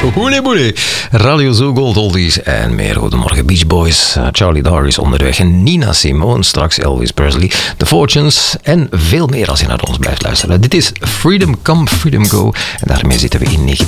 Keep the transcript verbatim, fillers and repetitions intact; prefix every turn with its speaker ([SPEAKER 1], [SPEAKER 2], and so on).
[SPEAKER 1] Hoelie boelie. Radio Zoo, Gold Oldies en meer. Goedemorgen Beach Boys, Charlie Dar is onderweg en Nina Simone, straks Elvis Presley, The Fortunes en veel meer als je naar ons blijft luisteren. Dit is Freedom Come, Freedom Go en daarmee zitten we in negentien